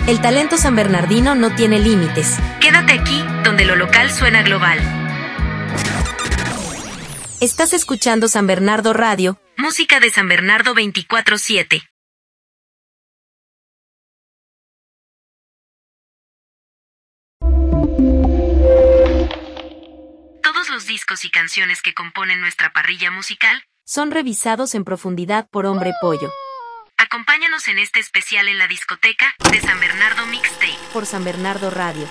El talento sanbernardino no tiene límites. Quédate aquí, donde lo local suena global. Estás escuchando San Bernardo Radio, música de San Bernardo 24/7. Todos los discos y canciones que componen nuestra parrilla musical son revisados en profundidad por Hombre Pollo. Acompáñanos en este especial en la discoteca de San Bernardo Mixtape por San Bernardo Radio.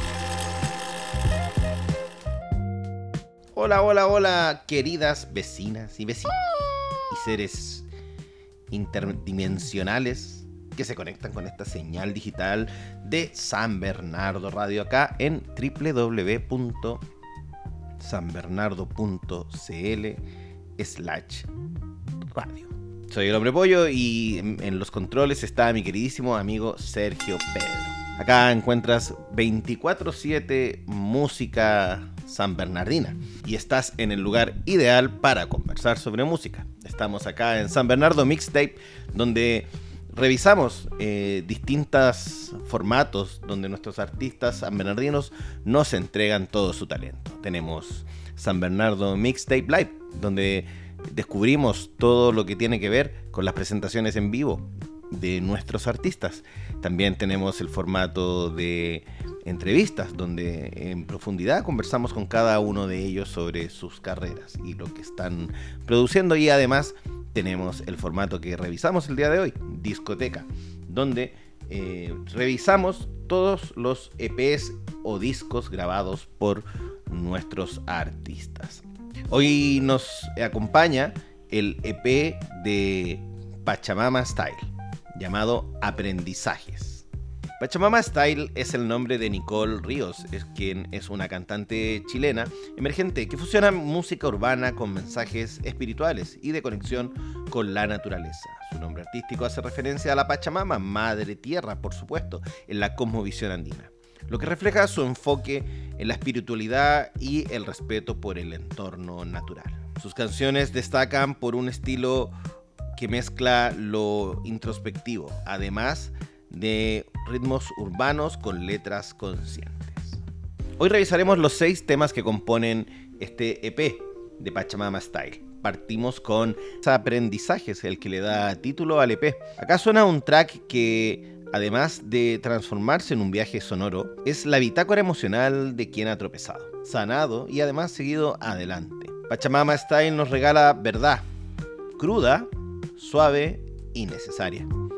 Hola, hola, hola, queridas vecinas y vecinos y seres interdimensionales que se conectan con esta señal digital de San Bernardo Radio acá en www.sanbernardo.cl/radio. Soy el Hombre Pollo y en los controles está mi queridísimo amigo Sergio Pedro. Acá encuentras 24/7 música sanbernardina y estás en el lugar ideal para conversar sobre música. Estamos acá en San Bernardo Mixtape, donde revisamos distintos formatos donde nuestros artistas sanbernardinos nos entregan todo su talento. Tenemos San Bernardo Mixtape Live, donde descubrimos todo lo que tiene que ver con las presentaciones en vivo de nuestros artistas. También tenemos el formato de entrevistas, donde en profundidad conversamos con cada uno de ellos sobre sus carreras y lo que están produciendo. Y además tenemos el formato que revisamos el día de hoy, discoteca, donde revisamos todos los EPs o discos grabados por nuestros artistas. Hoy nos acompaña el EP de Pachamama Style, llamado Aprendizajes. Pachamama Style es el nombre de Nicole Ríos, quien es una cantante chilena emergente que fusiona música urbana con mensajes espirituales y de conexión con la naturaleza. Su nombre artístico hace referencia a la Pachamama, madre tierra, por supuesto, en la cosmovisión andina, lo que refleja su enfoque en la espiritualidad y el respeto por el entorno natural. Sus canciones destacan por un estilo que mezcla lo introspectivo, además de ritmos urbanos con letras conscientes. Hoy revisaremos los 6 temas que componen este EP de Pachamama Style. Partimos con Aprendizajes, el que le da título al EP. Acá suena un track que, además de transformarse en un viaje sonoro, es la bitácora emocional de quien ha tropezado, sanado y además seguido adelante. Pachamama Style nos regala verdad, cruda, suave y necesaria.